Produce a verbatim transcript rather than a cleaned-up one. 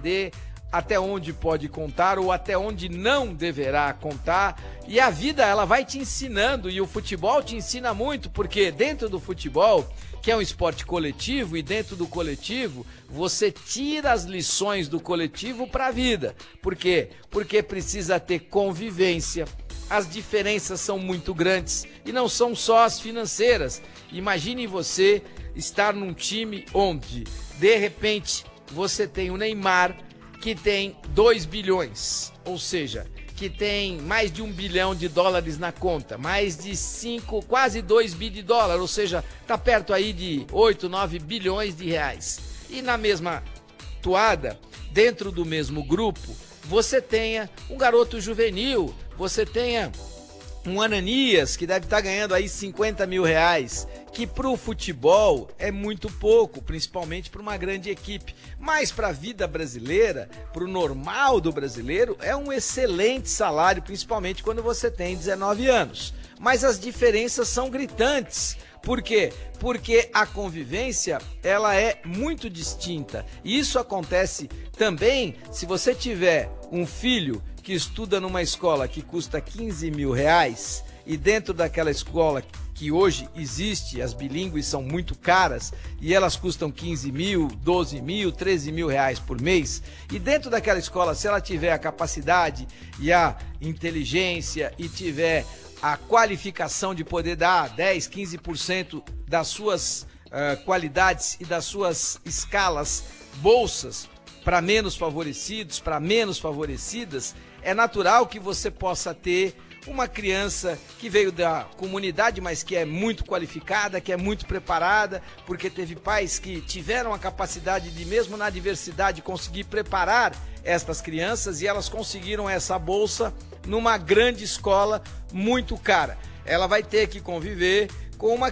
aprender até onde pode contar ou até onde não deverá contar. E a vida, ela vai te ensinando, e o futebol te ensina muito, porque dentro do futebol, que é um esporte coletivo, e dentro do coletivo, você tira as lições do coletivo para a vida. Por quê? Porque precisa ter convivência. As diferenças são muito grandes e não são só as financeiras. Imagine você estar num time onde, de repente, você tem o Neymar, que tem dois bilhões, ou seja, que tem mais de um bilhão de dólares na conta, mais de cinco, quase dois bi de dólar, ou seja, tá perto aí de oito, nove bilhões de reais. E na mesma toada, dentro do mesmo grupo, você tenha um garoto juvenil, você tenha um Ananias, que deve estar ganhando aí cinquenta mil reais, que para o futebol é muito pouco, principalmente para uma grande equipe. Mas para a vida brasileira, para o normal do brasileiro, é um excelente salário, principalmente quando você tem dezenove anos. Mas as diferenças são gritantes. Por quê? Porque a convivência, ela é muito distinta. E isso acontece também se você tiver um filho que estuda numa escola que custa quinze mil reais e dentro daquela escola que hoje existe, as bilíngues são muito caras e elas custam quinze mil, doze mil, treze mil reais por mês, e dentro daquela escola, se ela tiver a capacidade e a inteligência e tiver a qualificação de poder dar dez, quinze por cento das suas uh, qualidades e das suas escalas, bolsas para menos favorecidos, para menos favorecidas, é natural que você possa ter uma criança que veio da comunidade, mas que é muito qualificada, que é muito preparada, porque teve pais que tiveram a capacidade de, mesmo na adversidade, conseguir preparar estas crianças, e elas conseguiram essa bolsa numa grande escola muito cara. Ela vai ter que conviver com uma